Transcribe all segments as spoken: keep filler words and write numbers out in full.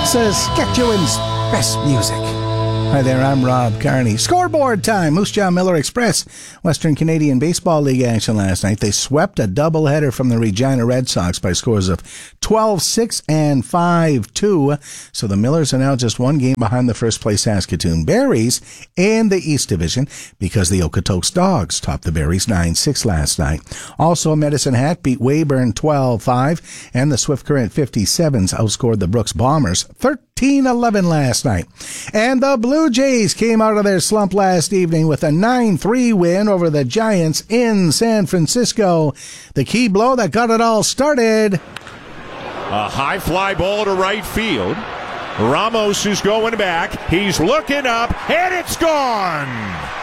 Saskatchewan's best music. Hi there, I'm Rob Carney. Scoreboard time. Moose Jaw Miller Express. Western Canadian Baseball League action last night. They swept a doubleheader from the Regina Red Sox by scores of twelve six and five two. So the Millers are now just one game behind the first place Saskatoon Berries in the East Division because the Okotoks Dogs topped the Berries nine six last night. Also, Medicine Hat beat Weyburn twelve five, and the Swift Current fifty-sevens outscored the Brooks Bombers thirteen eleven last night. And the Blue Jays came out of their slump last evening with a nine three win over the Giants in San Francisco. The key blow that got it all started. A high fly ball to right field. Ramos is going back. He's looking up, and it's gone.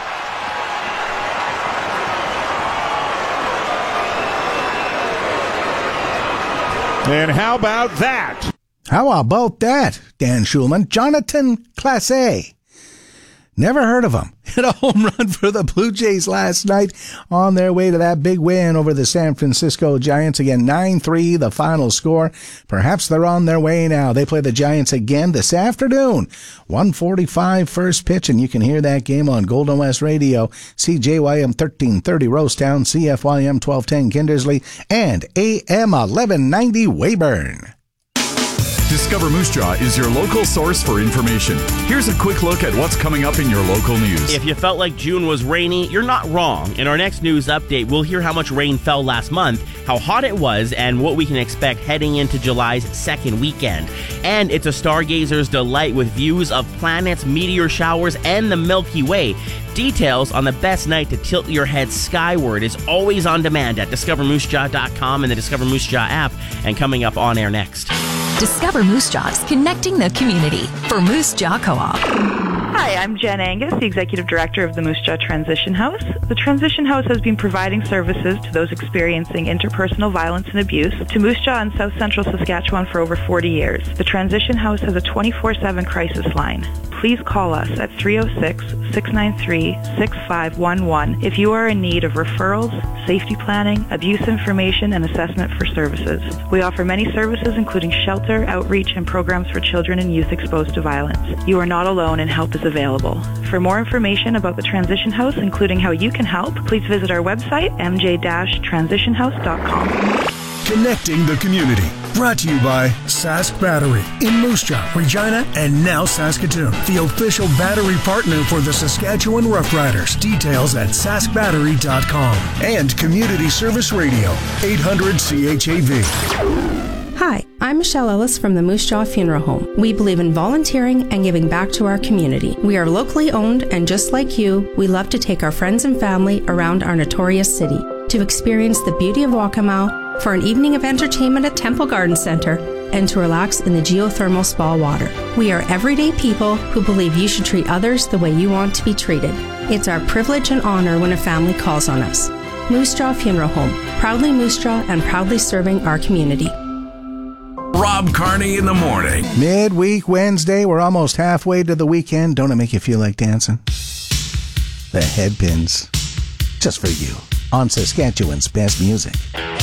And how about that? How about that, Dan Schulman? Jonathan Clase. Never heard of him. Hit a home run for the Blue Jays last night on their way to that big win over the San Francisco Giants. Again, nine three, the final score. Perhaps they're on their way now. They play the Giants again this afternoon. one forty-five first pitch, and you can hear that game on Golden West Radio, C J Y M thirteen thirty Rosetown, C F Y M twelve ten Kindersley, and A M eleven ninety Weyburn. Discover Moose Jaw is your local source for information. Here's a quick look at what's coming up in your local news. If you felt like June was rainy, you're not wrong. In our next news update, we'll hear how much rain fell last month, how hot it was, and what we can expect heading into July's second weekend. And it's a stargazer's delight with views of planets, meteor showers, and the Milky Way. Details on the best night to tilt your head skyward is always on demand at discover moose jaw dot com and the Discover Moose Jaw app, and coming up on air next. Discover Moose Jaws, connecting the community for Moose Jaw Co-op. Hi, I'm Jen Angus, the Executive Director of the Moose Jaw Transition House. The Transition House has been providing services to those experiencing interpersonal violence and abuse to Moose Jaw and South Central Saskatchewan for over forty years. The Transition House has a twenty-four seven crisis line. Please call us at three oh six, six nine three, six five one one if you are in need of referrals, safety planning, abuse information, and assessment for services. We offer many services including shelter, outreach, and programs for children and youth exposed to violence. You are not alone and help is available. For more information about the Transition House, including how you can help, please visit our website, m j dash transition house dot com. Connecting the community. Brought to you by Sask Battery in Moose Jaw, Regina, and now Saskatoon. The official battery partner for the Saskatchewan Rough Riders. Details at sask battery dot com. And Community Service Radio, eight hundred C H A V. Hi, I'm Michelle Ellis from the Moose Jaw Funeral Home. We believe in volunteering and giving back to our community. We are locally owned, and just like you, we love to take our friends and family around our notorious city to experience the beauty of Waccamaw, for an evening of entertainment at Temple Garden Center, and to relax in the geothermal spa water. We are everyday people who believe you should treat others the way you want to be treated. It's our privilege and honor when a family calls on us. Moose Jaw Funeral Home, proudly Moose Jaw and proudly serving our community. Rob Carney in the morning. Midweek Wednesday, we're almost halfway to the weekend. Don't it make you feel like dancing? The Headpins, just for you, on Saskatchewan's best music.